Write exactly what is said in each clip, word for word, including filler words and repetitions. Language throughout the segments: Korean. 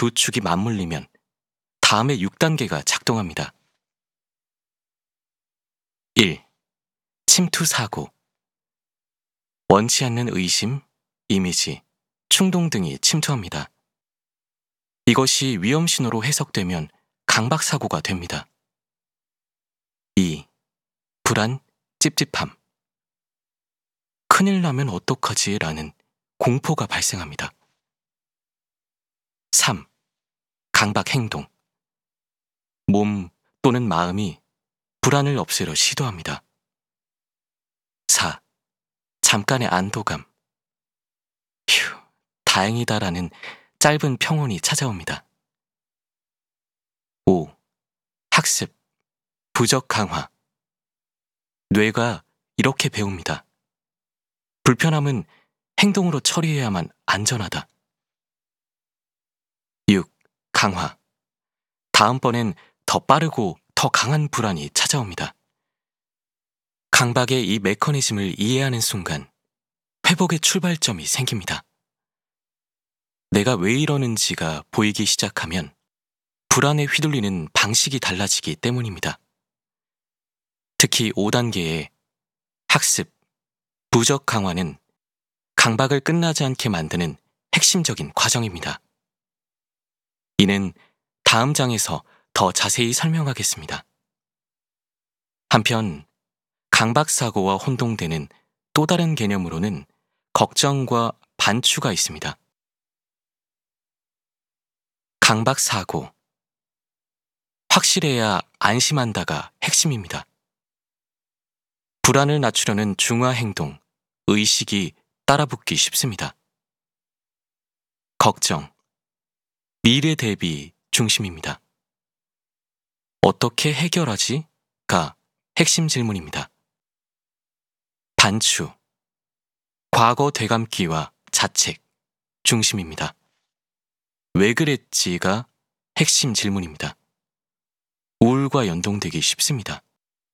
두 축이 맞물리면 다음의 육 단계가 작동합니다. 일. 침투 사고. 원치 않는 의심, 이미지, 충동 등이 침투합니다. 이것이 위험 신호로 해석되면 강박 사고가 됩니다. 이. 불안, 찝찝함. 큰일 나면 어떡하지? 라는 공포가 발생합니다. 삼. 강박 행동. 몸 또는 마음이 불안을 없애려 시도합니다. 사. 잠깐의 안도감. 휴, 다행이다라는 짧은 평온이 찾아옵니다. 오. 학습, 부적 강화. 뇌가 이렇게 배웁니다. 불편함은 행동으로 처리해야만 안전하다. 육. 강화. 다음번엔 더 빠르고 더 강한 불안이 찾아옵니다. 강박의 이 메커니즘을 이해하는 순간 회복의 출발점이 생깁니다. 내가 왜 이러는지가 보이기 시작하면 불안에 휘둘리는 방식이 달라지기 때문입니다. 특히 오 단계의 학습, 부적 강화는 강박을 끝나지 않게 만드는 핵심적인 과정입니다. 이는 다음 장에서 더 자세히 설명하겠습니다. 한편 강박 사고와 혼동되는 또 다른 개념으로는 걱정과 반추가 있습니다. 강박 사고. 확실해야 안심한다가 핵심입니다. 불안을 낮추려는 중화 행동, 의식이 따라붙기 쉽습니다. 걱정. 미래 대비 중심입니다. 어떻게 해결하지?가 핵심 질문입니다. 반추. 과거 되감기와 자책, 중심입니다. 왜 그랬지가 핵심 질문입니다. 우울과 연동되기 쉽습니다.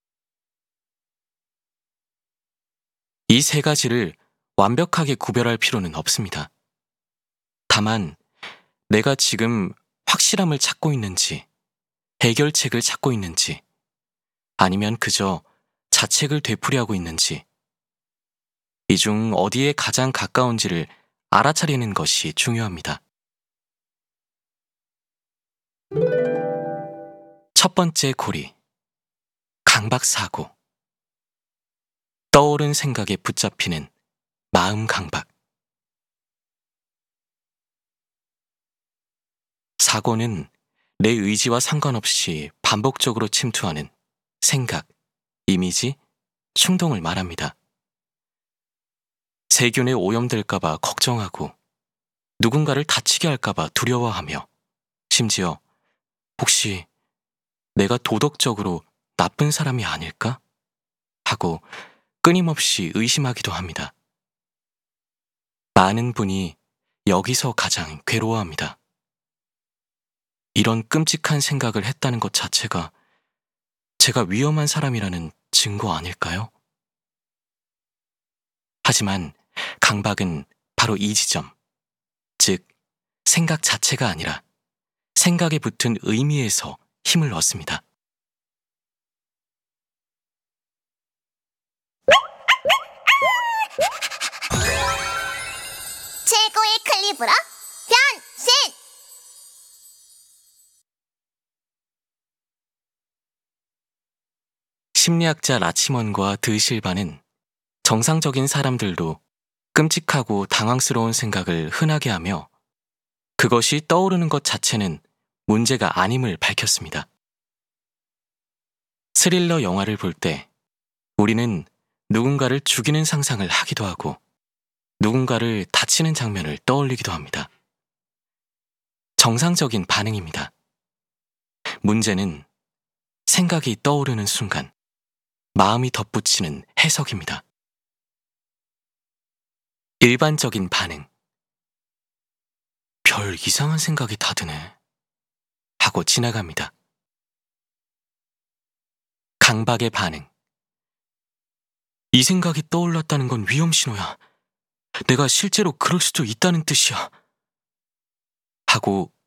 이 세 가지를 완벽하게 구별할 필요는 없습니다. 다만 내가 지금 확실함을 찾고 있는지, 해결책을 찾고 있는지, 아니면 그저 자책을 되풀이하고 있는지, 이 중 어디에 가장 가까운지를 알아차리는 것이 중요합니다. 첫 번째 고리. 강박 사고. 떠오른 생각에 붙잡히는 마음 강박. 사고는 내 의지와 상관없이 반복적으로 침투하는 생각, 이미지, 충동을 말합니다. 세균에 오염될까봐 걱정하고 누군가를 다치게 할까봐 두려워하며 심지어 혹시 내가 도덕적으로 나쁜 사람이 아닐까? 하고 끊임없이 의심하기도 합니다. 많은 분이 여기서 가장 괴로워합니다. 이런 끔찍한 생각을 했다는 것 자체가 제가 위험한 사람이라는 증거 아닐까요? 하지만 강박은 바로 이 지점, 즉 생각 자체가 아니라 생각에 붙은 의미에서 힘을 얻습니다. 최고의 클리브로 변신! 심리학자 라치먼과 드실바는 정상적인 사람들도 끔찍하고 당황스러운 생각을 흔하게 하며 그것이 떠오르는 것 자체는 문제가 아님을 밝혔습니다. 스릴러 영화를 볼 때 우리는 누군가를 죽이는 상상을 하기도 하고 누군가를 다치는 장면을 떠올리기도 합니다. 정상적인 반응입니다. 문제는 생각이 떠오르는 순간 마음이 덧붙이는 해석입니다. 일반적인 반응. 별 이상한 생각이 다 드네. 하고 지나갑니다. 강박의 반응. 이 생각이 떠올랐다는 건 위험 신호야. 내가 실제로 그럴 수도 있다는 뜻이야. 하고